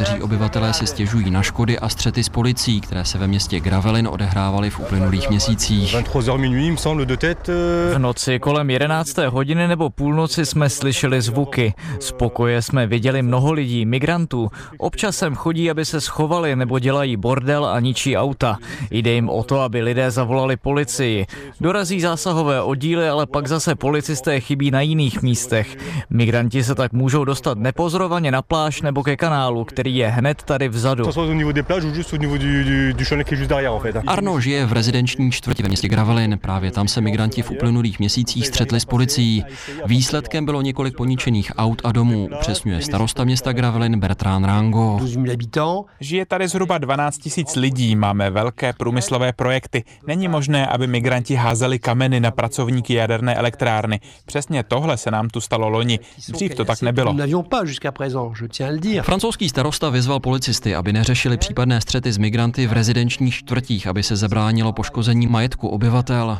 někteří obyvatelé si stěžují na škody a střety s policií, které se ve městě Gravelines odehrávaly v uplynulých měsících. V noci kolem 11. hodiny nebo půlnoci jsme slyšeli zvuky. Z pokoje jsme viděli mnoho lidí, migrantů. Občas sem chodí, aby se schovali nebo dělají bordel a ničí auta. Jde jim o to, aby lidé zavolali policii. Dorazí zásahové oddíly, ale pak zase policisté chybí na jiných místech. Migranti se tak můžou dostat nepozorovaně na pláž nebo ke kanálu, který je hned tady vzadu. Arno žije v rezidenční čtvrti ve městě Gravelines. Právě tam se migranti v uplynulých měsících střetli s policií. Výsledkem bylo několik poničených aut a domů, upřesňuje starosta města Gravelines Bertrand Rango. Žije tady zhruba 12 000 lidí, máme velké průmyslové projekty. Není možné, aby migranti házeli kameny na pracovníky jaderné elektrárny. Přesně tohle se nám tu stalo loni. Dřív to tak nebylo. Francouzský starosta vyzval policisty, aby neřešili případné střety s migranty v rezidenčních čtvrtích, aby se zabránilo poškození majetku obyvatel.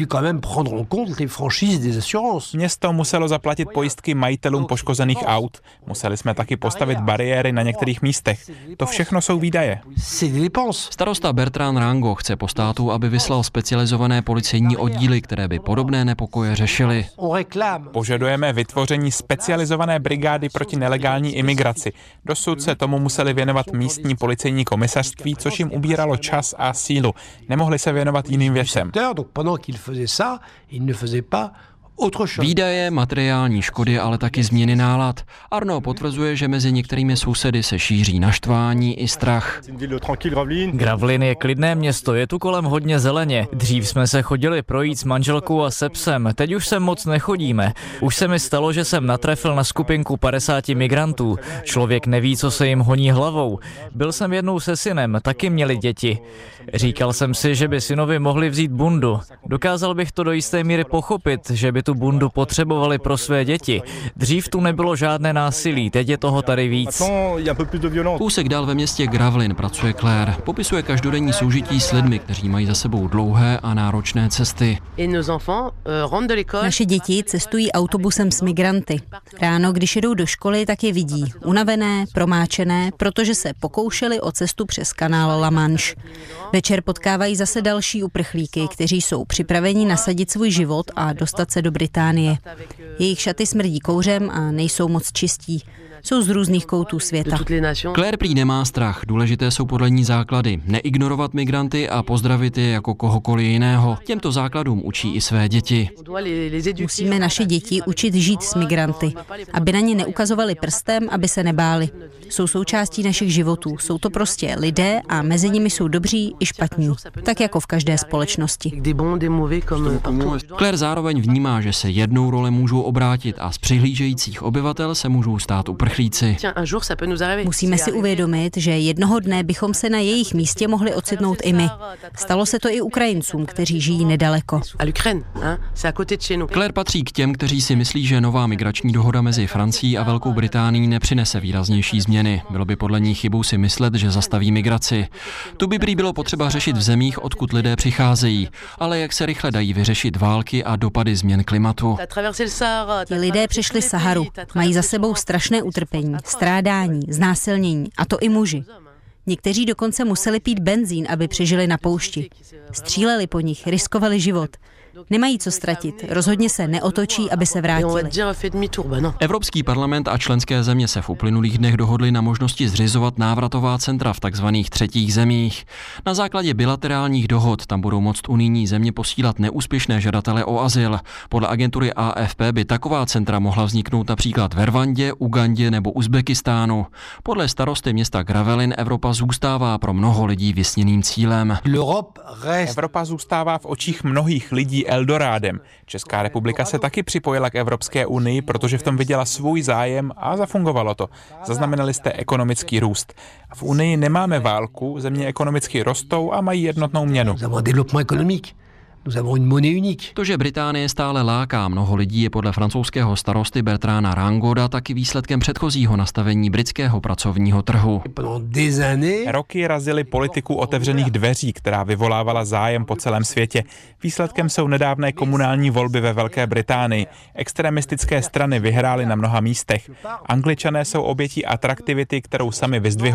Město muselo zaplatit pojistky majitelům poškozených aut. Museli jsme taky postavit bariéry na některých místech. To všechno jsou výdaje. Starosta Bertrand Rango chce po státu, aby vyslal specializované policejní oddíly, které by podobné nepokoje řešily. Požadujeme vytvoření specializované brigády proti nelegální imigraci. Dosud se tomu museli věnovat místní policejní komisařství, což jim ubíralo čas a sílu. Nemohli se věnovat jiným věcem. Výdaje, materiální škody, ale taky změny nálad. Arno potvrzuje, že mezi některými sousedy se šíří naštvání i strach. Gravelines je klidné město, je tu kolem hodně zeleně. Dřív jsme se chodili projít s manželkou a se psem, teď už sem moc nechodíme. Už se mi stalo, že jsem natrefil na skupinku 50 migrantů. Člověk neví, co se jim honí hlavou. Byl jsem jednou se synem, taky měli děti. Říkal jsem si, že by synovi mohli vzít bundu. Dokázal bych to do jisté míry pochopit, že by tu bundu potřebovali pro své děti. Dřív tu nebylo žádné násilí, teď je toho tady víc. Kousek dál ve městě Gravelines pracuje Claire. Popisuje každodenní soužití s lidmi, kteří mají za sebou dlouhé a náročné cesty. Naše děti cestují autobusem s migranty. Ráno, když jedou do školy, tak je vidí. Unavené, promáčené, protože se pokoušeli o cestu přes kanál La Manche. Večer potkávají zase další uprchlíky, kteří jsou připraveni nasadit svůj život a dostat se do Británie. Jejich šaty smrdí kouřem a nejsou moc čistí. Jsou z různých koutů světa. Claire prý nemá strach, důležité jsou podle ní základy. Neignorovat migranty a pozdravit je jako kohokoliv jiného. Těmto základům učí i své děti. Musíme naše děti učit žít s migranty, aby na ně neukazovali prstem, aby se nebáli. Jsou součástí našich životů, jsou to prostě lidé a mezi nimi jsou dobří i špatní, tak jako v každé společnosti. Claire zároveň vnímá, že se jednou role můžou obrátit a z přihlížejících obyvatel se můžou stát uprchlíci. Musíme si uvědomit, že jednoho dne bychom se na jejich místě mohli ocitnout i my. Stalo se to i Ukrajincům, kteří žijí nedaleko. Claire patří k těm, kteří si myslí, že nová migrační dohoda mezi Francií a Velkou Británií nepřinese výraznější změny. Bylo by podle ní chybou si myslet, že zastaví migraci. Tu by prý bylo potřeba řešit v zemích, odkud lidé přicházejí, ale jak se rychle dají vyřešit války a dopady změn klimatu. Ti lidé přešli Saharu, mají za sebou strašné utrpení, strádání, znásilnění, a to i muži. Někteří dokonce museli pít benzín, aby přežili na poušti. Stříleli po nich, riskovali život. Nemají co ztratit, rozhodně se neotočí, aby se vrátili. Evropský parlament a členské země se v uplynulých dnech dohodly na možnosti zřizovat návratová centra v takzvaných třetích zemích. Na základě bilaterálních dohod tam budou moct unijní země posílat neúspěšné žadatele o azyl. Podle agentury AFP by taková centra mohla vzniknout například ve Rwandě, Ugandě nebo Uzbekistánu. Podle starosty města Gravelines Evropa zůstává pro mnoho lidí vysněným cílem. Evropa zůstává v očích mnohých lidí Eldorádem. Česká republika se taky připojila k Evropské unii, protože v tom viděla svůj zájem a zafungovalo to. Zaznamenali jste ekonomický růst. V unii nemáme válku, země ekonomicky rostou a mají jednotnou měnu. To, že Británie stále láká mnoho lidí, je podle francouzského starosty Bertranda Rangoda taky výsledkem předchozího nastavení britského pracovního trhu. Roky razily politiku otevřených dveří, která vyvolávala zájem po celém světě. Výsledkem jsou nedávné komunální volby ve Velké Británii. Extremistické strany vyhrály na mnoha místech. Angličané jsou obětí atraktivity, kterou sami vyzdvihují.